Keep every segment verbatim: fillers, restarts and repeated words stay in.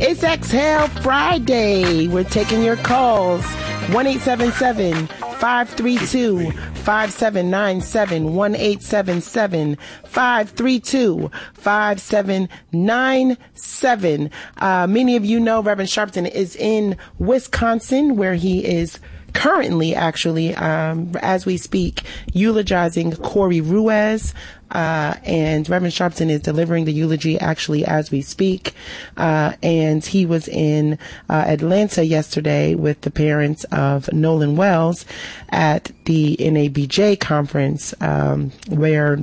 It's Exhale Friday. We're taking your calls. one eight seven seven, five three two, five seven nine seven. one eight seven seven, five three two, five seven nine seven. Uh, many of you know Reverend Sharpton is in Wisconsin, where he is currently, actually, um, as we speak, eulogizing Corey Ruiz. Uh, and Reverend Sharpton is delivering the eulogy actually as we speak. Uh, and he was in uh, Atlanta yesterday with the parents of Nolan Wells at the N A B J conference, um, where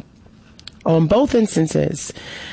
on both instances,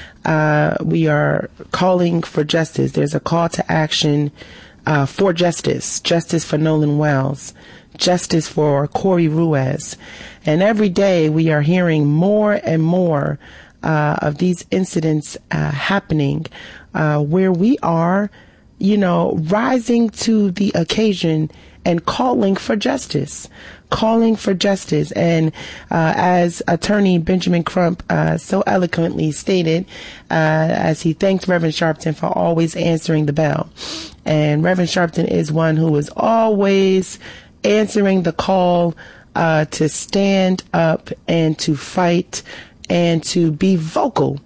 uh, we are calling for justice. There's a call to action uh, for justice, justice for Nolan Wells, justice for Corey Ruiz. And every day we are hearing more and more uh, of these incidents uh, happening uh, where we are, you know, rising to the occasion and calling for justice, calling for justice. And uh, as Attorney Benjamin Crump uh, so eloquently stated, uh, as he thanked Reverend Sharpton for always answering the bell. And Reverend Sharpton is one who is always answering the call uh, to stand up and to fight and to be vocal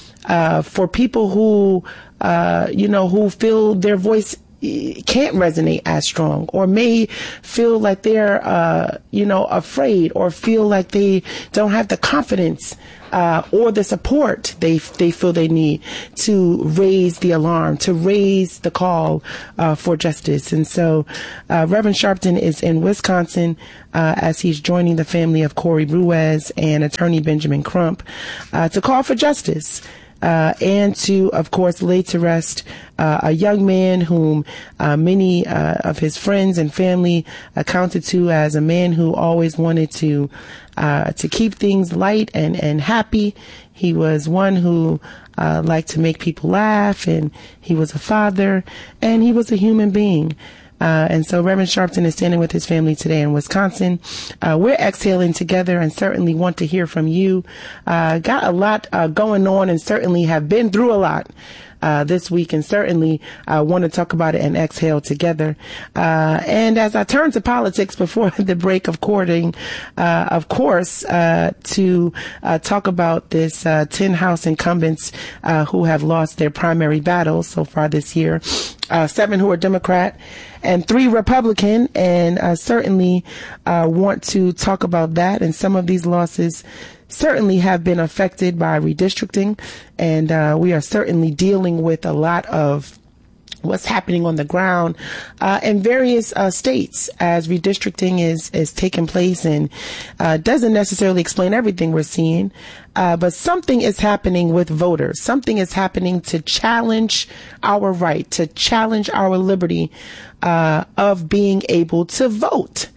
uh, for people who, uh, you know, who feel their voice can't resonate as strong, or may feel like they're, uh, you know, afraid, or feel like they don't have the confidence uh, or the support they they feel they need to raise the alarm, to raise the call uh, for justice. And so uh, Reverend Sharpton is in Wisconsin uh, as he's joining the family of Corey Ruiz and Attorney Benjamin Crump uh, to call for justice. Uh, and to, of course, lay to rest uh, a young man whom uh, many uh, of his friends and family accounted to as a man who always wanted to uh, to keep things light and, and happy. He was one who uh, liked to make people laugh, and he was a father, and he was a human being. Uh, and so Reverend Sharpton is standing with his family today in Wisconsin. Uh, we're exhaling together and certainly want to hear from you. Uh, got a lot uh, going on and certainly have been through a lot uh, this week, and certainly uh, want to talk about it and exhale together. Uh, and as I turn to politics before the break of courting, uh, of course, uh, to uh, talk about this uh, ten House incumbents uh, who have lost their primary battles so far this year, uh, seven who are Democrat and three Republican, and uh, certainly uh, want to talk about that. And some of these losses certainly have been affected by redistricting, and uh, we are certainly dealing with a lot of what's happening on the ground uh, in various uh, states as redistricting is is taking place, and uh, doesn't necessarily explain everything we're seeing, uh, but something is happening with voters. Something is happening to challenge our right, to challenge our liberty uh, of being able to vote.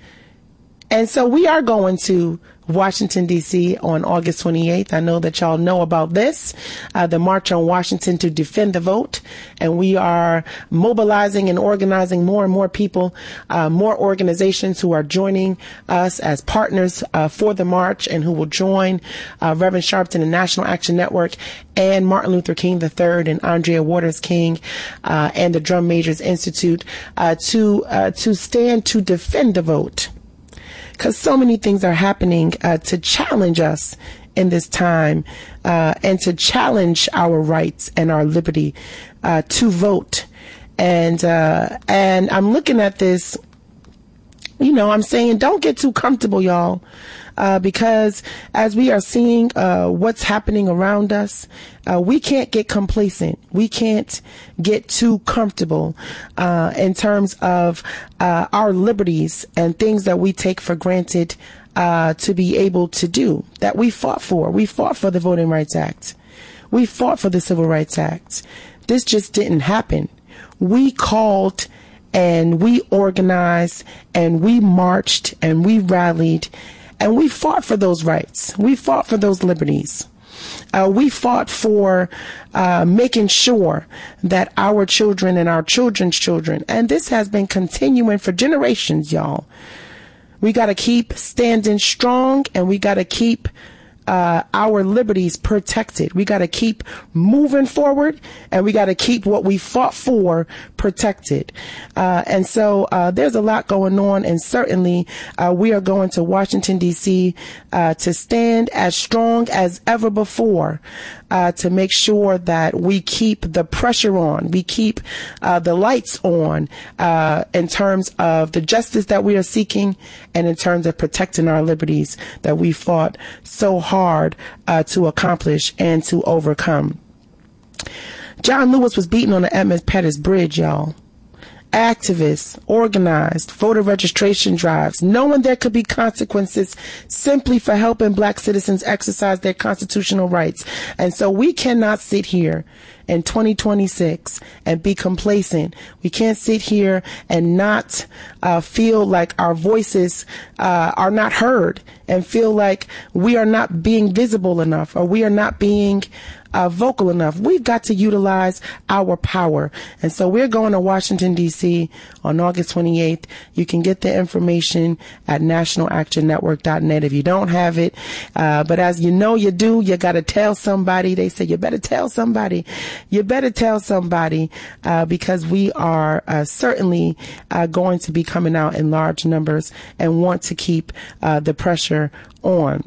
And so we are going to Washington, D C on August twenty-eighth. I know that y'all know about this, uh, the March on Washington to Defend the Vote. And we are mobilizing and organizing more and more people, uh, more organizations who are joining us as partners uh, for the march, and who will join uh, Reverend Sharpton and National Action Network and Martin Luther King the third and Andrea Waters King uh, and the Drum Majors Institute uh, to uh, to stand to defend the vote. Because so many things are happening uh, to challenge us in this time uh, and to challenge our rights and our liberty uh, to vote. And uh, and I'm looking at this, you know, I'm saying don't get too comfortable, y'all. Uh, because as we are seeing uh, what's happening around us, uh, we can't get complacent. We can't get too comfortable uh, in terms of uh, our liberties and things that we take for granted uh, to be able to do, that we fought for. We fought for the Voting Rights Act. We fought for the Civil Rights Act. This just didn't happen. We called and we organized and we marched and we rallied. And we fought for those rights. We fought for those liberties. Uh, we fought for uh, making sure that our children and our children's children, and this has been continuing for generations, y'all. We got to keep standing strong, and we got to keep uh, our liberties protected. We got to keep moving forward, and we got to keep what we fought for protected. Uh, and so uh, there's a lot going on, and certainly uh, we are going to Washington, D C uh, to stand as strong as ever before uh, to make sure that we keep the pressure on, we keep uh, the lights on uh, in terms of the justice that we are seeking and in terms of protecting our liberties that we fought so hard uh, to accomplish and to overcome. John Lewis was beaten on the Edmund Pettus Bridge, y'all. Activists organized voter registration drives, knowing there could be consequences simply for helping black citizens exercise their constitutional rights. And so we cannot sit here in twenty twenty-six and be complacent. We can't sit here and not uh, feel like our voices uh, are not heard and feel like we are not being visible enough or we are not being Uh, vocal enough. We've got to utilize our power. And so we're going to Washington, D C on August twenty-eighth. You can get the information at national action network dot net if you don't have it. Uh, but as you know you do, you got to tell somebody. They say you better tell somebody. You better tell somebody uh, because we are uh, certainly uh, going to be coming out in large numbers and want to keep uh, the pressure on.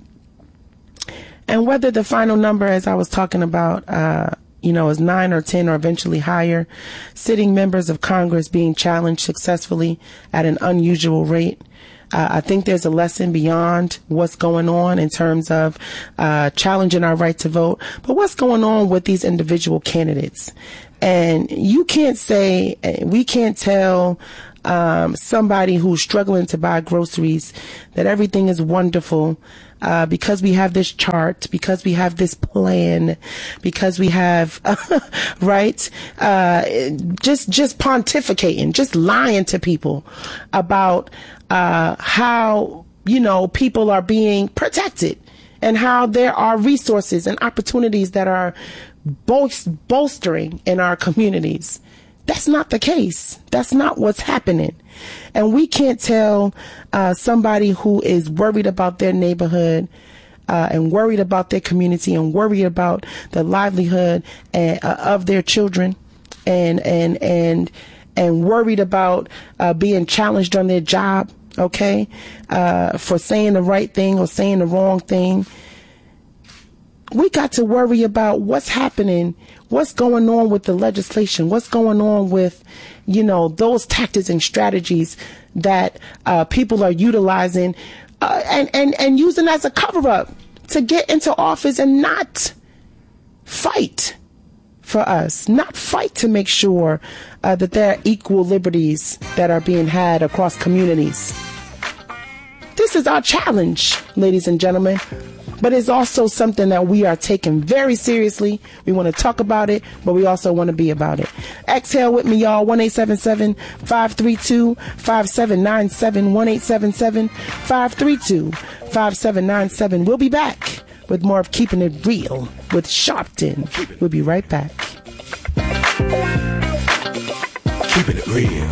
And whether the final number, as I was talking about, uh, you know, is nine or ten or eventually higher, sitting members of Congress being challenged successfully at an unusual rate. Uh, I think there's a lesson beyond what's going on in terms of uh, challenging our right to vote, but what's going on with these individual candidates. And you can't say, we can't tell um, somebody who's struggling to buy groceries that everything is wonderful uh, because we have this chart, because we have this plan, because we have, right, uh, just just pontificating, just lying to people about uh, how, you know, people are being protected and how there are resources and opportunities that are bol- bolstering in our communities. That's not the case. That's not what's happening. And we can't tell uh, somebody who is worried about their neighborhood uh, and worried about their community and worried about the livelihood and, uh, of their children and and and and worried about uh, being challenged on their job, okay, uh, for saying the right thing or saying the wrong thing. We got to worry about what's happening, what's going on with the legislation, what's going on with, you know, those tactics and strategies that uh, people are utilizing uh, and, and, and using as a cover-up to get into office and not fight for us, not fight to make sure uh, that there are equal liberties that are being had across communities. This is our challenge, ladies and gentlemen. But it's also something that we are taking very seriously. We want to talk about it, but we also want to be about it. Exhale with me, y'all. one eight seven seven, five three two, five seven nine seven. one eight seven seven, five three two, five seven nine seven. We'll be back with more of Keeping It Real with Sharpton. We'll be right back. Keeping It Real.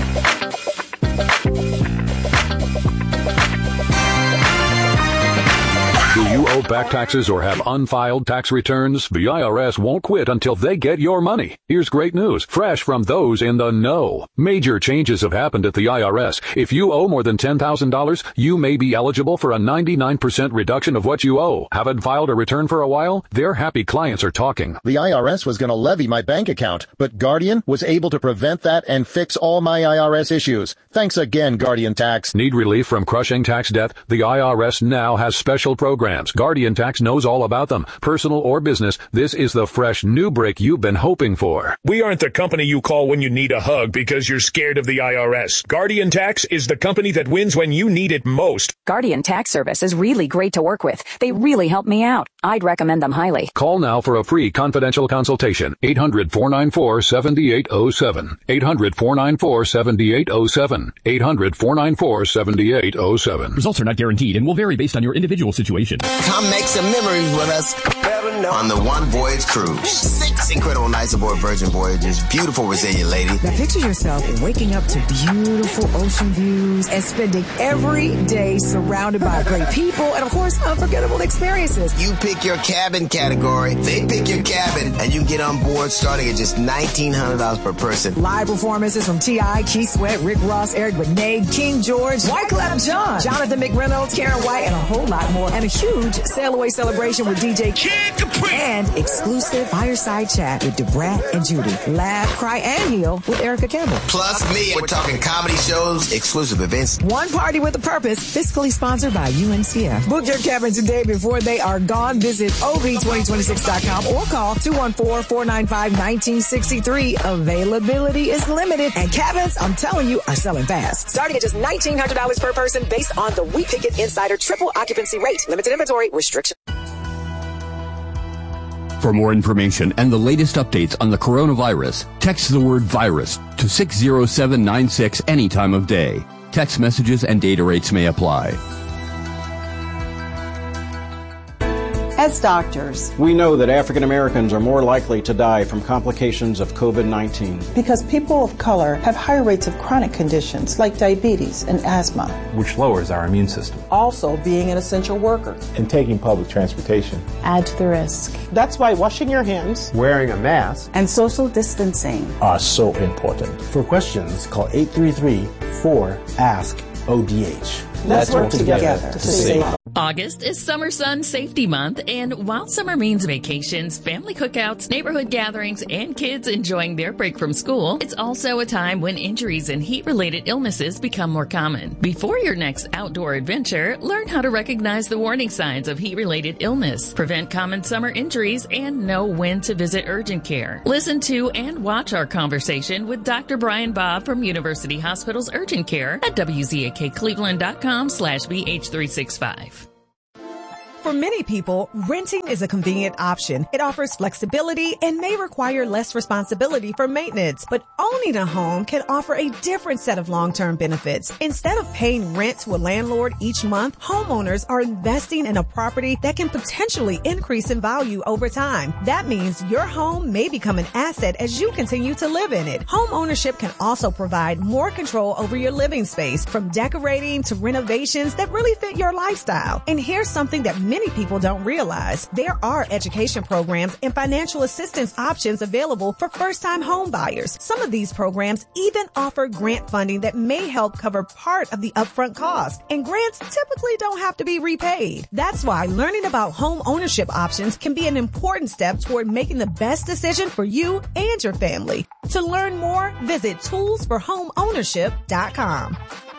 Do you owe back taxes or have unfiled tax returns? The I R S won't quit until they get your money. Here's great news, fresh from those in the know. Major changes have happened at the I R S. If you owe more than ten thousand dollars, you may be eligible for a ninety-nine percent reduction of what you owe. Haven't filed a return for a while? Their happy clients are talking. The I R S was going to levy my bank account, but Guardian was able to prevent that and fix all my I R S issues. Thanks again, Guardian Tax. Need relief from crushing tax debt? The I R S now has special programs. Guardian Tax knows all about them. Personal or business, this is the fresh new break you've been hoping for. We aren't the company you call when you need a hug because you're scared of the I R S. Guardian Tax is the company that wins when you need it most. Guardian Tax Service is really great to work with. They really help me out. I'd recommend them highly. Call now for a free confidential consultation. eight hundred, four nine four, seven eight zero seven. eight hundred, four nine four, seven eight zero seven. eight hundred, four nine four, seven eight zero seven. Results are not guaranteed and will vary based on your individual situation. Come make some memories with us on the One Voyage Cruise. Six Six incredible nights aboard Virgin Voyages. Beautiful, resilient lady. Now picture yourself waking up to beautiful ocean views and spending every day surrounded by great people and, of course, unforgettable experiences. You pick your cabin category, they pick your cabin, and you can get on board starting at just nineteen hundred dollars per person. Live performances from T I, Keith Sweat, Rick Ross, Eric Benet, King George, Wyclef Jean, Jonathan McReynolds, Karen White, and a whole lot more. And a huge sail away celebration with D J Kid Capri. And exclusive fireside chat with DeBrat and Judy. Laugh, cry, and heal with Erica Campbell. Plus me. We're talking comedy shows, exclusive events. One party with a purpose. Fiscally sponsored by U N C F. Book your cabin today before they are gone. Visit O V twenty twenty-six dot com or call two one four, four nine five, one nine six three. Availability is limited, and cabins, I'm telling you, are selling fast. Starting at just nineteen hundred dollars per person based on the We Pick It Insider triple occupancy rate. Limited inventory restriction. For more information and the latest updates on the coronavirus, text the word virus to six zero seven nine six any time of day. Text messages and data rates may apply. As doctors, we know that African Americans are more likely to die from complications of COVID nineteen. Because people of color have higher rates of chronic conditions like diabetes and asthma, which lowers our immune system. Also, being an essential worker and taking public transportation add to the risk. That's why washing your hands, wearing a mask, and social distancing are so important. For questions, call eight three three, four, ask, O D H. Let's, Let's work, work together, together to save. August is Summer Sun Safety Month, and while summer means vacations, family cookouts, neighborhood gatherings, and kids enjoying their break from school, it's also a time when injuries and heat-related illnesses become more common. Before your next outdoor adventure, learn how to recognize the warning signs of heat-related illness, prevent common summer injuries, and know when to visit urgent care. Listen to and watch our conversation with Doctor Brian Bob from University Hospital's Urgent Care at W Z A K Cleveland dot com slash B H three sixty-five. For many people, renting is a convenient option. It offers flexibility and may require less responsibility for maintenance. But owning a home can offer a different set of long-term benefits. Instead of paying rent to a landlord each month, homeowners are investing in a property that can potentially increase in value over time. That means your home may become an asset as you continue to live in it. Home ownership can also provide more control over your living space, from decorating to renovations that really fit your lifestyle. And here's something that many people don't realize. There are education programs and financial assistance options available for first-time home buyers. Some of these programs even offer grant funding that may help cover part of the upfront cost. And grants typically don't have to be repaid. That's why learning about home ownership options can be an important step toward making the best decision for you and your family. To learn more, visit tools for home ownership dot com.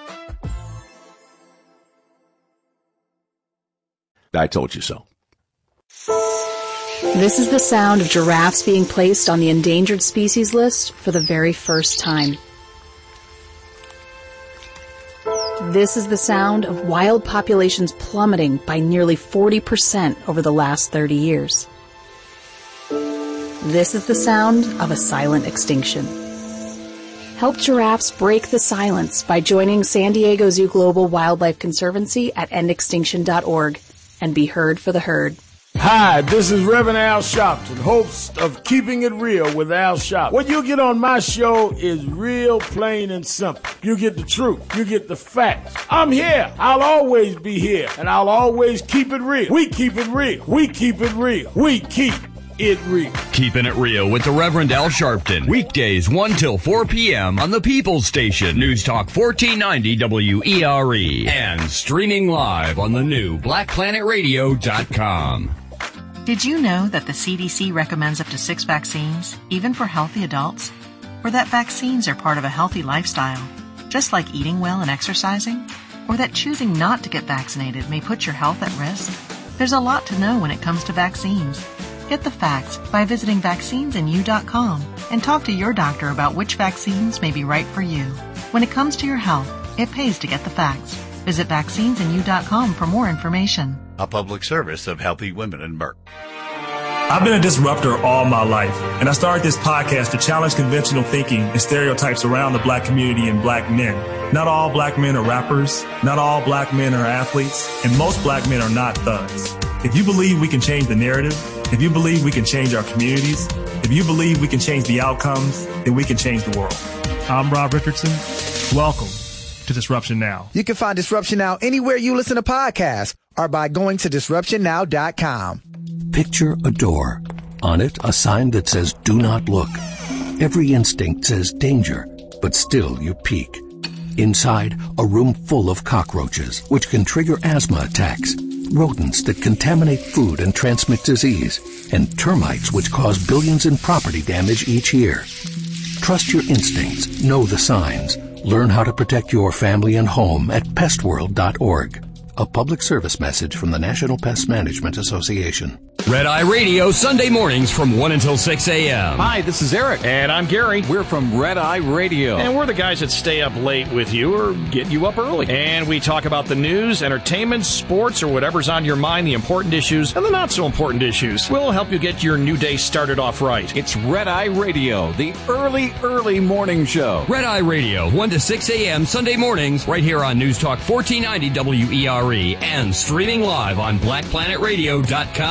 I told you so. This is the sound of giraffes being placed on the endangered species list for the very first time. This is the sound of wild populations plummeting by nearly forty percent over the last thirty years. This is the sound of a silent extinction. Help giraffes break the silence by joining San Diego Zoo Global Wildlife Conservancy at end extinction dot org. And be heard for the herd. Hi, this is Reverend Al Sharpton, host of Keeping It Real with Al Sharpton. What you get on my show is real, plain, and simple. You get the truth. You get the facts. I'm here. I'll always be here. And I'll always keep it real. We keep it real. We keep it real. We keep it real. Keeping It Real with the Reverend Al Sharpton. Weekdays one till four p.m. on the People's Station. News Talk fourteen ninety W E R E. And streaming live on the new black planet radio dot com. Did you know that the C D C recommends up to six vaccines, even for healthy adults? Or that vaccines are part of a healthy lifestyle, just like eating well and exercising? Or that choosing not to get vaccinated may put your health at risk? There's a lot to know when it comes to vaccines. Get the facts by visiting vaccines in you dot com and talk to your doctor about which vaccines may be right for you. When it comes to your health, it pays to get the facts. Visit vaccines in you dot com for more information. A public service of Healthy Women and Merck. I've been a disruptor all my life, and I started this podcast to challenge conventional thinking and stereotypes around the black community and black men. Not all black men are rappers, not all black men are athletes, and most black men are not thugs. If you believe we can change the narrative, if you believe we can change our communities, if If you believe we can change the outcomes, then we can change the world. I'm Rob Richardson. Welcome to Disruption Now. You can find Disruption Now anywhere you listen to podcasts or by going to disruption now dot com. Picture a door. On it, a sign that says, "Do not look." Every instinct says danger, but still you peek. Inside, a room full of cockroaches, which can trigger asthma attacks, rodents that contaminate food and transmit disease, and termites which cause billions in property damage each year. Trust your instincts. Know the signs. Learn how to protect your family and home at pest world dot org. A public service message from the National Pest Management Association. Red Eye Radio, Sunday mornings from one until six a.m. Hi, this is Eric. And I'm Gary. We're from Red Eye Radio. And we're the guys that stay up late with you or get you up early. And we talk about the news, entertainment, sports, or whatever's on your mind, the important issues and the not so important issues. We'll help you get your new day started off right. It's Red Eye Radio, the early, early morning show. Red Eye Radio, one to six a.m. Sunday mornings, right here on News Talk fourteen ninety W E R E and streaming live on black planet radio dot com.